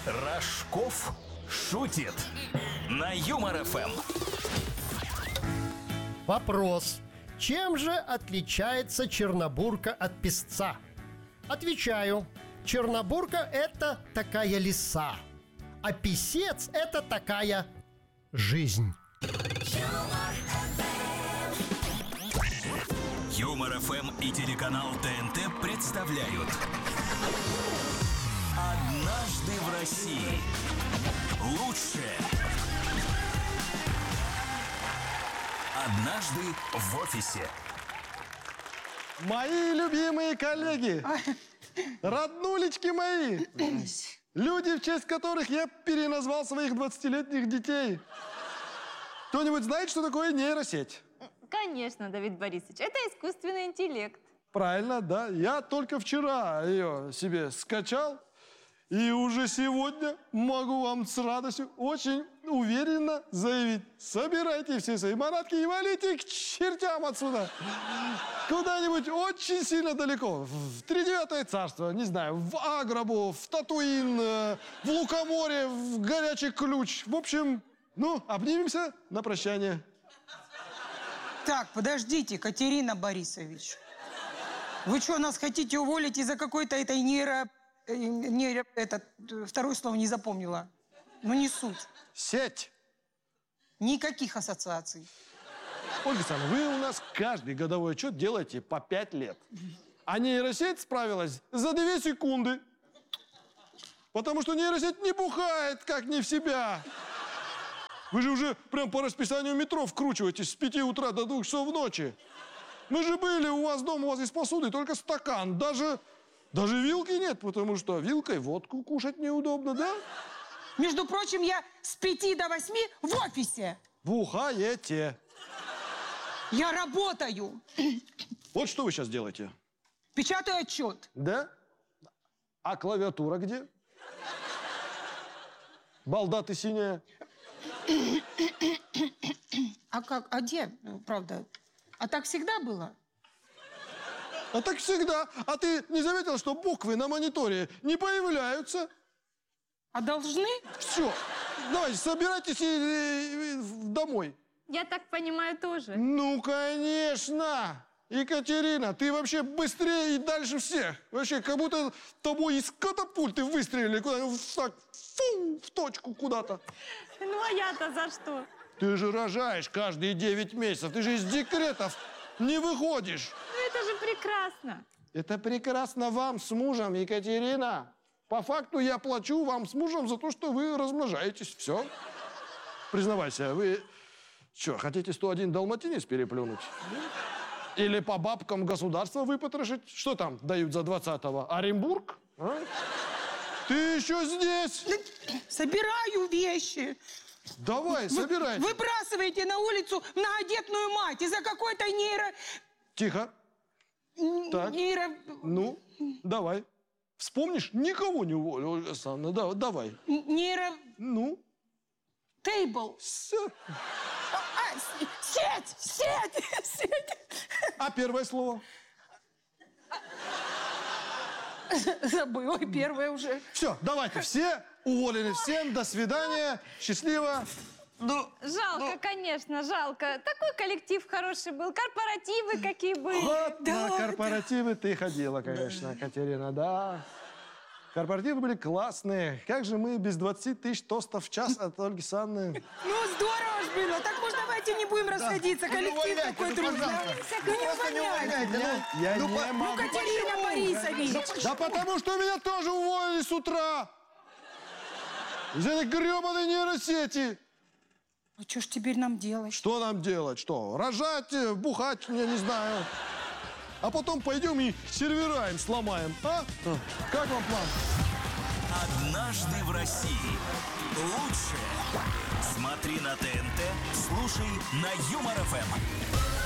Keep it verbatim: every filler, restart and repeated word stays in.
Рожков шутит на Юмор ФМ. Вопрос. Чем же отличается чернобурка от песца? Отвечаю. Чернобурка – это такая лиса, а песец – это такая жизнь. Юмор ФМ и телеканал ТНТ представляют «Однажды в России». Лучшее. Однажды в офисе. Мои любимые коллеги, роднулечки мои, люди, в честь которых я переназвал своих двадцатилетних детей. Кто-нибудь знает, что такое нейросеть? Конечно, Давид Борисович, это искусственный интеллект. Правильно, да. Я только вчера ее себе скачал, и уже сегодня могу вам с радостью очень уверенно заявить: собирайте все свои манатки и валите к чертям отсюда. Куда-нибудь очень сильно далеко. В тридевятое царство, не знаю, в Аграбу, в Татуин, в Лукоморье, в Горячий Ключ. В общем, ну, обнимемся на прощание. Так, подождите, Катерина Борисович. Вы что, нас хотите уволить из-за какой-то этой нейро... нейро... Это, второе слово не запомнила. Ну, не суть. Сеть. Никаких ассоциаций. Ольга Александровна, вы у нас каждый годовой отчет делаете по пять лет. А нейросеть справилась за две секунды. Потому что нейросеть не бухает, как не в себя. Вы же уже прям по расписанию метро вкручиваетесь с пяти утра до двух часов ночи. Мы же были у вас дома, у вас есть посуда, только стакан. Даже, даже вилки нет, потому что вилкой водку кушать неудобно, да? Между прочим, я с пяти до восьми в офисе. Бухаете. Я работаю. Вот что вы сейчас делаете? Печатаю отчет. Да? А клавиатура где? Балда ты синяя. А как? А где, правда? А так всегда было? А так всегда. А ты не заметил, что буквы на мониторе не появляются? А должны? Все. Давай, собирайтесь и, и, и, домой. Я так понимаю, тоже. Ну, конечно. Екатерина, ты вообще быстрее и дальше всех. Вообще, как будто тобой из катапульты выстрелили куда-нибудь так, фу, в точку куда-то. Ну, а я-то за что? Ты же рожаешь каждые девять месяцев. Ты же из декретов не выходишь. Ну, это же прекрасно. Это прекрасно вам с мужем, Екатерина. По факту я плачу вам с мужем за то, что вы размножаетесь. Все. Признавайся, вы что, хотите сто один далматинец переплюнуть? Или по бабкам государства выпотрошить? Что там дают за двадцатого? Оренбург? А? Ты еще здесь? Собираю вещи. Давай, собирай. Вы, выбрасываете на улицу многодетную мать из-за какой-то нейро... Тихо. Так. Нейро... Ну, давай. Вспомнишь? Никого не уволю, Ольга Александровна. Да, давай. Нейро... Ну? Тейбл. Все. А, сеть! Сеть! Сеть! А первое слово? Забыла первое уже. Все, давайте, все уволены. Всем до свидания. Счастливо. Ну, Жалко, ну... конечно, жалко. Такой коллектив хороший был, корпоративы какие были. Вот Да, на корпоративы ты ходила, конечно, Катерина, да. Корпоративы были классные. Как же мы без двадцати тысяч тостов в час от Ольги Александровны? Ну, здорово ж было. Так, может, давайте не будем расходиться. Ну, Коллектив такой дружный. Ну, не увольняйте. Я Ну, не по- могу. ну, Катерина Борисович. Да потому что меня тоже уволили с утра. Из этой гребаной нейросети. А что ж теперь нам делать? Что нам делать? Что? Рожать, э, бухать, я не знаю. А потом пойдем и сервера им сломаем, а? Как вам план? «Однажды в России». Лучшее. Смотри на ТНТ, слушай на Юмор ФМ.